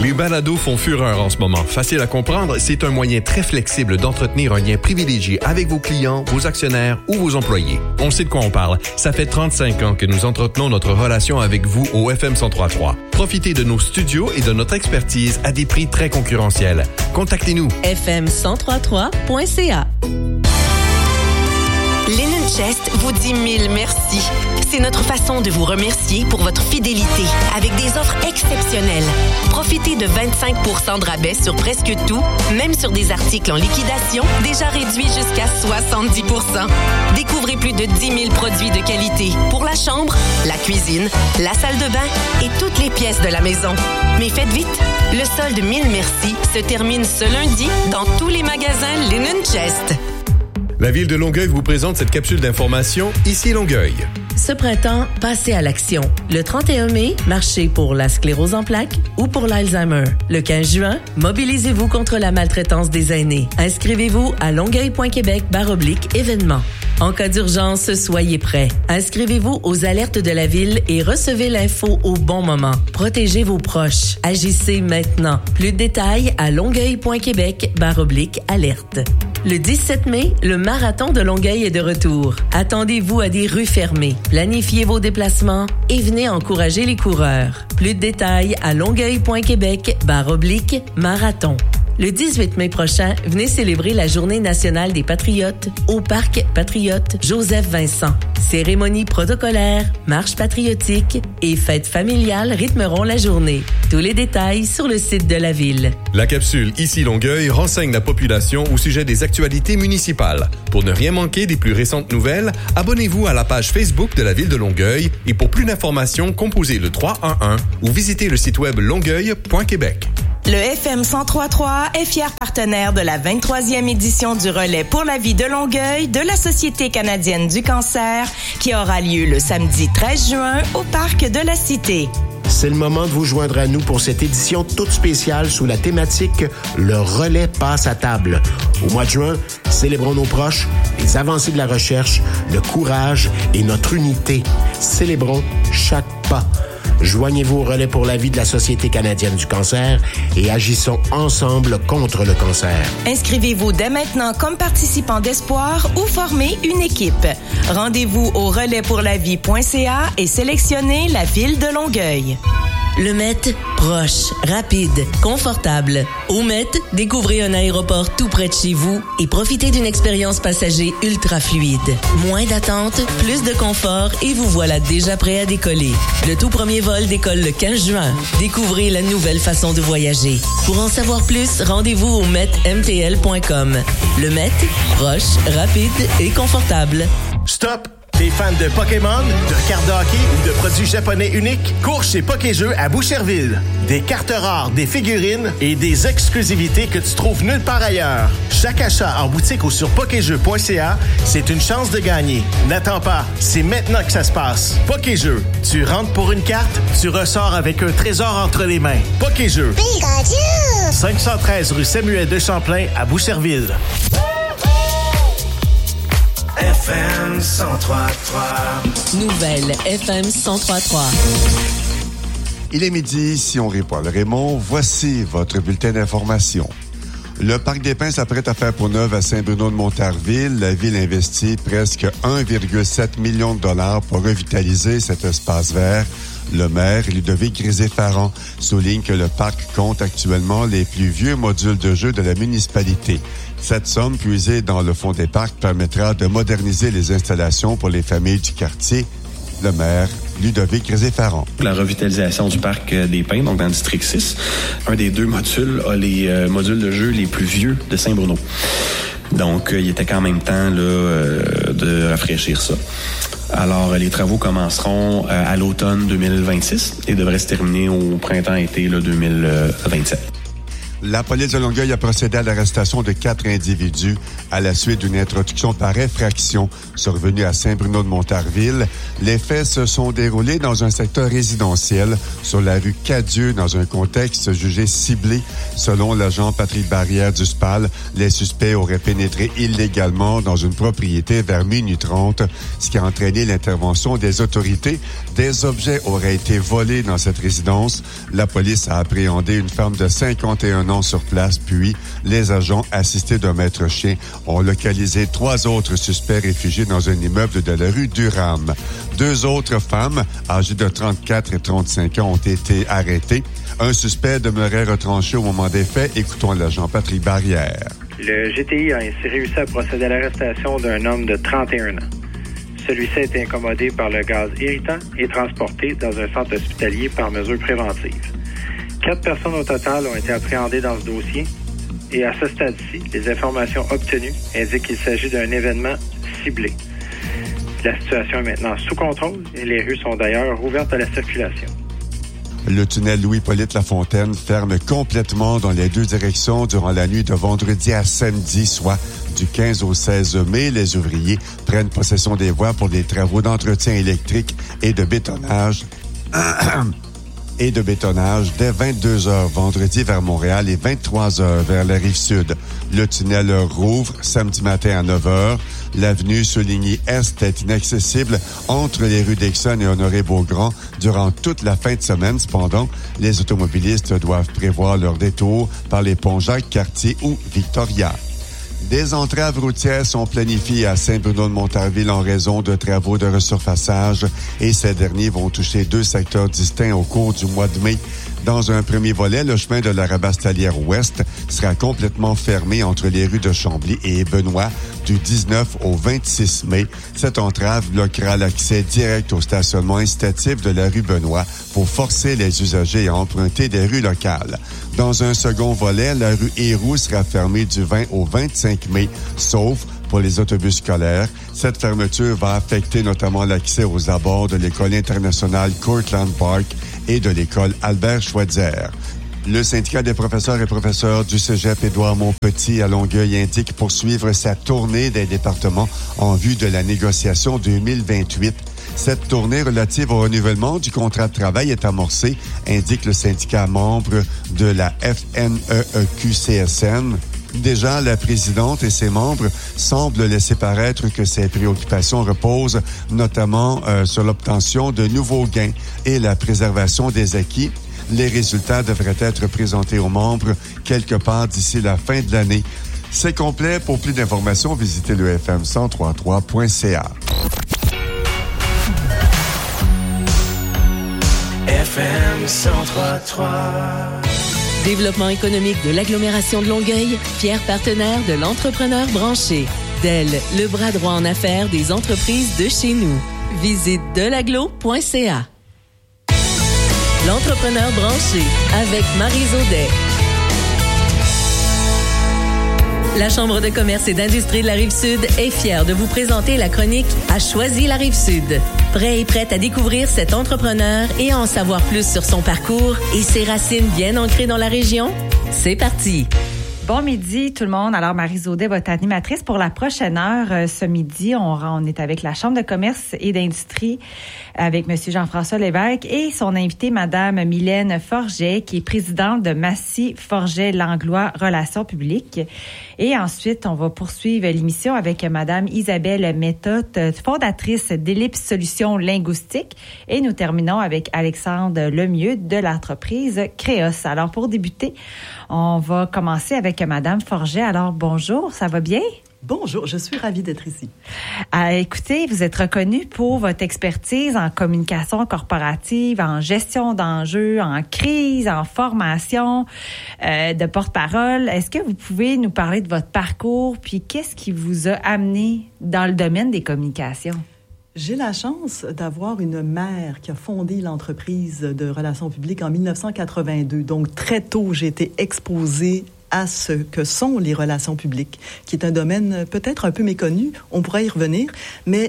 Les balados font fureur en ce moment. Facile à comprendre, c'est un moyen très flexible d'entretenir un lien privilégié avec vos clients, vos actionnaires ou vos employés. On sait de quoi on parle. Ça fait 35 ans que nous entretenons notre relation avec vous au FM 103.3. Profitez de nos studios et de notre expertise à des prix très concurrentiels. Contactez-nous. FM1033.ca. Linen Chest vous dit 1000 merci. C'est notre façon de vous remercier pour votre fidélité avec des offres exceptionnelles. Profitez de 25% de rabais sur presque tout, même sur des articles en liquidation déjà réduits jusqu'à 70%. Découvrez plus de 10 000 produits de qualité pour la chambre, la cuisine, la salle de bain et toutes les pièces de la maison. Mais faites vite, le solde 1000 merci se termine ce lundi dans tous les magasins Linen Chest. La Ville de Longueuil vous présente cette capsule d'information Ici Longueuil. Ce printemps, passez à l'action. Le 31 mai, marchez pour la sclérose en plaques ou pour l'Alzheimer. Le 15 juin, mobilisez-vous contre la maltraitance des aînés. Inscrivez-vous à longueuil.québec/événements. En cas d'urgence, soyez prêts. Inscrivez-vous aux alertes de la ville et recevez l'info au bon moment. Protégez vos proches. Agissez maintenant. Plus de détails à longueuil.québec/alerte. Le 17 mai, le marathon de Longueuil est de retour. Attendez-vous à des rues fermées. Planifiez vos déplacements et venez encourager les coureurs. Plus de détails à longueuil.québec/marathon. Le 18 mai prochain, venez célébrer la Journée nationale des Patriotes au Parc Patriote Joseph-Vincent. Cérémonies protocolaires, marches patriotiques et fêtes familiales rythmeront la journée. Tous les détails sur le site de la ville. La capsule Ici Longueuil renseigne la population au sujet des actualités municipales. Pour ne rien manquer des plus récentes nouvelles, abonnez-vous à la page Facebook de la Ville de Longueuil et pour plus d'informations, composez le 311 ou visitez le site web longueuil.québec. Le FM 103.3 est fier partenaire de la 23e édition du Relais pour la vie de Longueuil de la Société canadienne du cancer qui aura lieu le samedi 13 juin au Parc de la Cité. C'est le moment de vous joindre à nous pour cette édition toute spéciale sous la thématique « Le relais passe à table ». Au mois de juin, célébrons nos proches, les avancées de la recherche, le courage et notre unité. Célébrons chaque pas. Joignez-vous au relais pour la vie de la Société canadienne du cancer et agissons ensemble contre le cancer. Inscrivez-vous dès maintenant comme participant d'espoir ou formez une équipe. Rendez-vous au relaispourlavie.ca et sélectionnez la Ville de Longueuil. Le Met, proche, rapide, confortable. Au Met, découvrez un aéroport tout près de chez vous et profitez d'une expérience passager ultra fluide. Moins d'attente, plus de confort et vous voilà déjà prêt à décoller. Le tout premier vol décolle le 15 juin. Découvrez la nouvelle façon de voyager. Pour en savoir plus, rendez-vous au metmtl.com. Le Met, proche, rapide et confortable. Stop! T'es fan de Pokémon, de cartes de hockey ou de produits japonais uniques? Cours chez Pokéjeux à Boucherville. Des cartes rares, des figurines et des exclusivités que tu trouves nulle part ailleurs. Chaque achat en boutique ou sur pokéjeux.ca, c'est une chance de gagner. N'attends pas, c'est maintenant que ça se passe. Pokéjeux, tu rentres pour une carte, tu ressors avec un trésor entre les mains. Pokéjeux. 513 rue Samuel de Champlain à Boucherville. FM 103.3. Nouvelle FM 103.3. Il est midi, ici on répond à Raymond. Voici votre bulletin d'information. Le Parc des Pins s'apprête à faire peau neuve à Saint-Bruno-de-Montarville. La ville investit presque 1,7 million de dollars pour revitaliser cet espace vert. Le maire, Ludovic Grisé-Farron, souligne que le parc compte actuellement les plus vieux modules de jeu de la municipalité. Cette somme puisée dans le fonds des parcs permettra de moderniser les installations pour les familles du quartier. Le maire, Ludovic Grisé-Farron. La revitalisation du parc des Pins, donc dans le district 6, un des deux modules a les modules de jeu les plus vieux de Saint-Bruno. Donc, il était quand même temps là, de rafraîchir ça. Alors, les travaux commenceront à l'automne 2026 et devraient se terminer au printemps-été 2027. La police de Longueuil a procédé à l'arrestation de 4 individus à la suite d'une introduction par effraction survenue à Saint-Bruno-de-Montarville. Les faits se sont déroulés dans un secteur résidentiel sur la rue Cadieux dans un contexte jugé ciblé. Selon l'agent Patrick Barrière du SPAL, les suspects auraient pénétré illégalement dans une propriété vers minuit 30, ce qui a entraîné l'intervention des autorités. Des objets auraient été volés dans cette résidence. La police a appréhendé une femme de 51 ans sur place, puis les agents assistés d'un maître chien ont localisé 3 autres suspects réfugiés dans un immeuble de la rue Durham. 2 autres femmes, âgées de 34 et 35 ans, ont été arrêtées. Un suspect demeurait retranché au moment des faits. Écoutons l'agent Patrick Barrière. Le GTI a ainsi réussi à procéder à l'arrestation d'un homme de 31 ans. Celui-ci a été incommodé par le gaz irritant et transporté dans un centre hospitalier par mesure préventive. 4 personnes au total ont été appréhendées dans ce dossier et à ce stade-ci, les informations obtenues indiquent qu'il s'agit d'un événement ciblé. La situation est maintenant sous contrôle et les rues sont d'ailleurs ouvertes à la circulation. Le tunnel Louis-Polyte Lafontaine ferme complètement dans les 2 directions durant la nuit de vendredi à samedi, soit du 15 au 16 mai. Les ouvriers prennent possession des voies pour des travaux d'entretien électrique et de bétonnage. Dès 22h vendredi vers Montréal et 23h vers la Rive-Sud. Le tunnel rouvre samedi matin à 9h. L'avenue Souligny-Est est inaccessible entre les rues d'Exxon et Honoré-Beaugrand durant toute la fin de semaine. Cependant, les automobilistes doivent prévoir leur détour par les ponts Jacques-Cartier ou Victoria. Des entraves routières sont planifiées à Saint-Bruno-de-Montarville en raison de travaux de resurfaçage et ces derniers vont toucher 2 secteurs distincts au cours du mois de mai. Dans un premier volet, le chemin de la Rabastalière Ouest sera complètement fermé entre les rues de Chambly et Benoît du 19 au 26 mai. Cette entrave bloquera l'accès direct au stationnement incitatif de la rue Benoît pour forcer les usagers à emprunter des rues locales. Dans un second volet, la rue Héroux sera fermée du 20 au 25 mai, sauf pour les autobus scolaires. Cette fermeture va affecter notamment l'accès aux abords de l'école internationale Courtland Park et de l'école Albert Schweitzer. Le syndicat des professeurs et professeurs du cégep Édouard-Montpetit à Longueuil indique poursuivre sa tournée des départements en vue de la négociation 2028. Cette tournée relative au renouvellement du contrat de travail est amorcée, indique le syndicat membre de la FNEEQ-CSN. Déjà, la présidente et ses membres semblent laisser paraître que ces préoccupations reposent notamment sur l'obtention de nouveaux gains et la préservation des acquis. Les résultats devraient être présentés aux membres quelque part d'ici la fin de l'année. C'est complet. Pour plus d'informations, visitez le fm1033.ca. FM 1033. Développement économique de l'agglomération de Longueuil, fier partenaire de l'entrepreneur branché. Dell, le bras droit en affaires des entreprises de chez nous. Visite delaglo.ca. L'entrepreneur branché avec Maryse Audet. La Chambre de commerce et d'industrie de la Rive-Sud est fière de vous présenter la chronique « A choisi la Rive-Sud ». Prêt et prête à découvrir cet entrepreneur et à en savoir plus sur son parcours et ses racines bien ancrées dans la région? C'est parti! Bon midi tout le monde. Alors Maryse Audet, votre animatrice pour la prochaine heure. Ce midi, on est avec la Chambre de commerce et d'industrie avec Monsieur Jean-François Lévesque et son invitée Madame Mylène Forget qui est présidente de Massy Forget Langlois Relations publiques. Et ensuite, on va poursuivre l'émission avec Madame Isabelle Méthode, fondatrice d'Ellipse Solutions Linguistiques. Et nous terminons avec Alexandre Lemieux de l'entreprise Créos. Alors pour débuter, on va commencer avec Madame Forget. Alors, bonjour, ça va bien? Bonjour, je suis ravie d'être ici. Écoutez, vous êtes reconnue pour votre expertise en communication corporative, en gestion d'enjeux, en crise, en formation de porte-parole. Est-ce que vous pouvez nous parler de votre parcours, puis qu'est-ce qui vous a amené dans le domaine des communications? J'ai la chance d'avoir une mère qui a fondé l'entreprise de relations publiques en 1982. Donc, très tôt, j'ai été exposée à ce que sont les relations publiques, qui est un domaine peut-être un peu méconnu. On pourrait y revenir, mais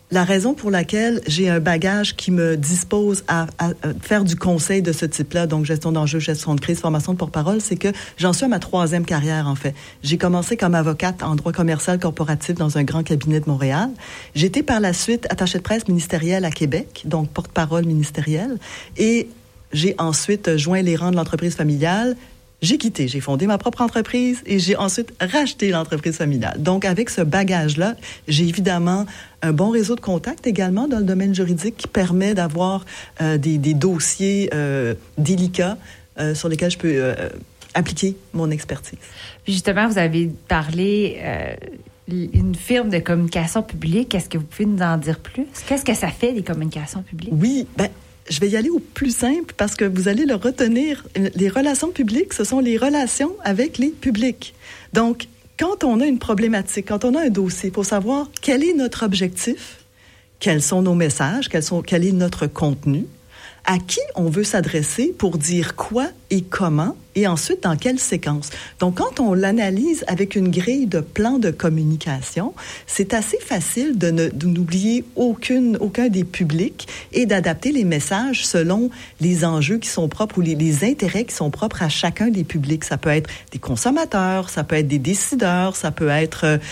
la raison pour laquelle j'ai un bagage qui me dispose à faire du conseil de ce type-là, donc gestion d'enjeux, gestion de crise, formation de porte-parole, c'est que j'en suis à ma 3e carrière, en fait. J'ai commencé comme avocate en droit commercial corporatif dans un grand cabinet de Montréal. J'ai été par la suite attachée de presse ministérielle à Québec, donc porte-parole ministérielle, et j'ai ensuite joint les rangs de l'entreprise familiale. J'ai quitté, j'ai fondé ma propre entreprise et j'ai ensuite racheté l'entreprise familiale. Donc, avec ce bagage-là, j'ai évidemment un bon réseau de contacts également dans le domaine juridique qui permet d'avoir des dossiers délicats sur lesquels je peux appliquer mon expertise. Puis justement, vous avez parlé une firme de communication publique. Est-ce que vous pouvez nous en dire plus? Qu'est-ce que ça fait, les communications publiques? Oui, je vais y aller au plus simple parce que vous allez le retenir. Les relations publiques, ce sont les relations avec les publics. Donc, quand on a une problématique, quand on a un dossier, il faut savoir quel est notre objectif, quels sont nos messages, quel est notre contenu, à qui on veut s'adresser pour dire quoi et comment, et ensuite dans quelle séquence. Donc, quand on l'analyse avec une grille de plan de communication, c'est assez facile de n'oublier aucun des publics et d'adapter les messages selon les enjeux qui sont propres ou les intérêts qui sont propres à chacun des publics. Ça peut être des consommateurs, ça peut être des décideurs, ça peut être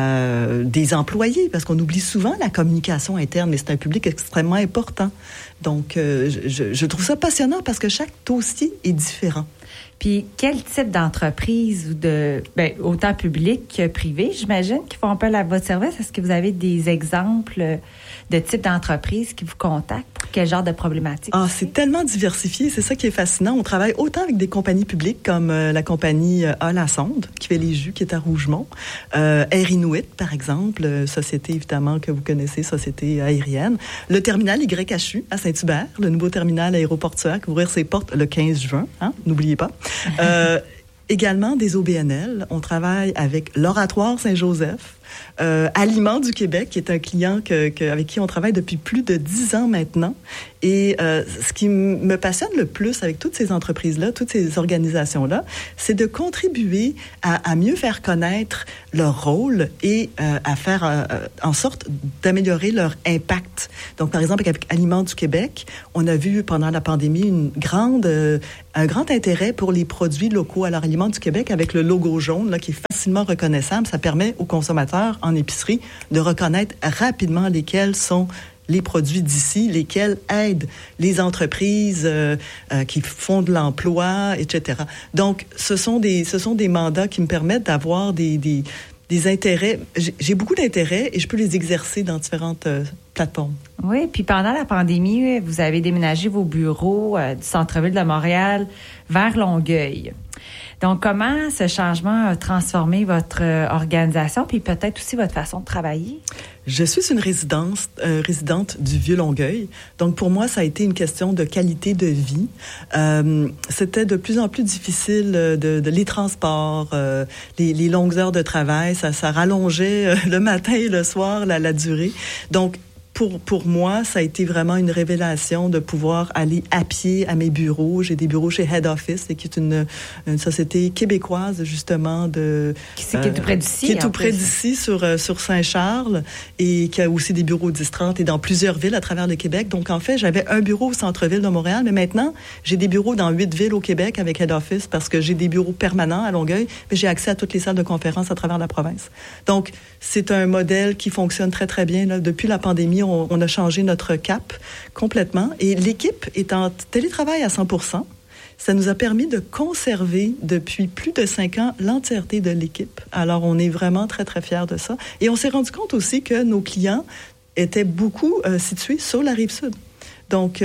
des employés, parce qu'on oublie souvent la communication interne, mais c'est un public extrêmement important. Donc, je trouve ça passionnant parce que chaque dossier est différent. Puis, quel type d'entreprise ou autant public que privé, j'imagine, qui font appel à votre service? Est-ce que vous avez des exemples de types d'entreprises qui vous contactent pour quel genre de problématiques? C'est tellement diversifié, c'est ça qui est fascinant. On travaille autant avec des compagnies publiques comme la compagnie A. Lassonde, qui fait les jus, qui est à Rougemont, Air Inuit, par exemple, société évidemment que vous connaissez, société aérienne, le terminal YHU à Saint-Hubert, le nouveau terminal aéroportuaire qui va ouvrir ses portes le 15 juin, n'oubliez pas. Également des OBNL. On travaille avec l'Oratoire Saint-Joseph, Aliments du Québec, qui est un client avec qui on travaille depuis plus de 10 ans maintenant. Et ce qui me passionne le plus avec toutes ces entreprises-là, toutes ces organisations-là, c'est de contribuer à mieux faire connaître leur rôle et à faire en sorte d'améliorer leur impact. Donc, par exemple, avec Aliments du Québec, on a vu pendant la pandémie un grand intérêt pour les produits locaux. Alors, Aliments du Québec, avec le logo jaune, là, qui est facilement reconnaissable, ça permet aux consommateurs en épicerie de reconnaître rapidement lesquels sont les produits d'ici, lesquels aident les entreprises qui font de l'emploi, etc. Donc, ce sont des mandats qui me permettent d'avoir des intérêts. J'ai beaucoup d'intérêts et je peux les exercer dans différentes plateformes. Oui, puis pendant la pandémie, vous avez déménagé vos bureaux du centre-ville de Montréal vers Longueuil. Donc, comment ce changement a transformé votre organisation, puis peut-être aussi votre façon de travailler? Je suis une résidente du Vieux-Longueuil. Donc, pour moi, ça a été une question de qualité de vie. C'était de plus en plus difficile les transports, les longues heures de travail. Ça rallongeait le matin et le soir la durée. Donc, pour moi, ça a été vraiment une révélation de pouvoir aller à pied à mes bureaux. J'ai des bureaux chez Head Office, qui est une société québécoise, justement, qui est tout près d'ici. Qui est tout près d'ici, sur Saint-Charles, et qui a aussi des bureaux 10-30 et dans plusieurs villes à travers le Québec. Donc, en fait, j'avais un bureau au centre-ville de Montréal, mais maintenant, j'ai des bureaux dans 8 villes au Québec avec Head Office parce que j'ai des bureaux permanents à Longueuil, mais j'ai accès à toutes les salles de conférence à travers la province. Donc, c'est un modèle qui fonctionne très, très bien. Là. Depuis la pandémie, on a changé notre cap complètement et l'équipe est en télétravail à 100%. Ça nous a permis de conserver depuis plus de 5 ans l'entièreté de l'équipe. Alors, on est vraiment très, très fiers de ça. Et on s'est rendu compte aussi que nos clients étaient beaucoup situés sur la Rive-Sud. Donc,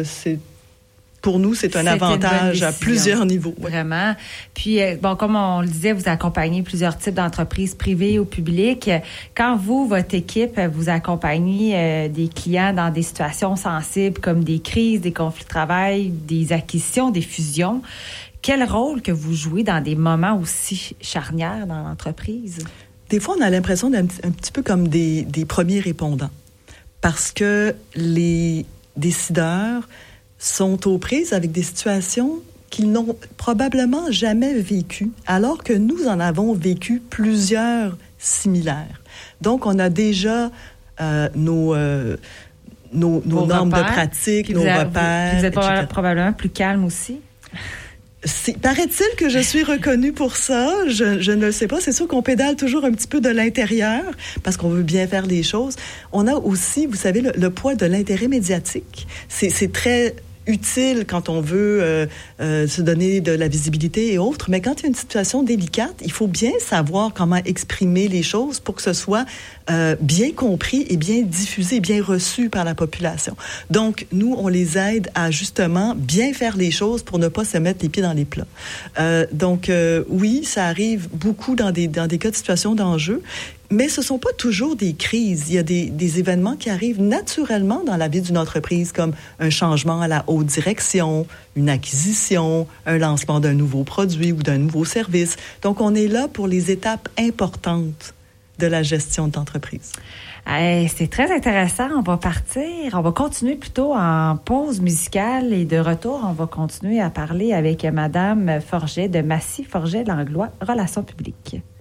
pour nous, c'est un avantage à plusieurs niveaux. Vraiment. Puis, comme on le disait, vous accompagnez plusieurs types d'entreprises privées ou publiques. Quand votre équipe, vous accompagnez des clients dans des situations sensibles comme des crises, des conflits de travail, des acquisitions, des fusions, quel rôle que vous jouez dans des moments aussi charnières dans l'entreprise? Des fois, on a l'impression d'être un petit peu comme des premiers répondants. Parce que les décideurs sont aux prises avec des situations qu'ils n'ont probablement jamais vécues, alors que nous en avons vécu plusieurs similaires. Donc, on a déjà nos normes de pratique, nos repères. Vous êtes probablement plus calme aussi? Paraît-il que je suis reconnue pour ça. Je ne le sais pas. C'est sûr qu'on pédale toujours un petit peu de l'intérieur parce qu'on veut bien faire les choses. On a aussi, vous savez, le poids de l'intérêt médiatique. C'est très utile quand on veut se donner de la visibilité et autres, mais quand il y a une situation délicate, il faut bien savoir comment exprimer les choses pour que ce soit bien compris et bien diffusé, bien reçu par la population. Donc, nous, on les aide à justement bien faire les choses pour ne pas se mettre les pieds dans les plats. Donc, oui, ça arrive beaucoup dans des cas de situation d'enjeu. Mais ce ne sont pas toujours des crises. Il y a des événements qui arrivent naturellement dans la vie d'une entreprise, comme un changement à la haute direction, une acquisition, un lancement d'un nouveau produit ou d'un nouveau service. Donc, on est là pour les étapes importantes de la gestion d'entreprise. C'est très intéressant. On va continuer plutôt en pause musicale et de retour, on va continuer à parler avec Madame Forget de Massy Forget Langlois, Relations publiques.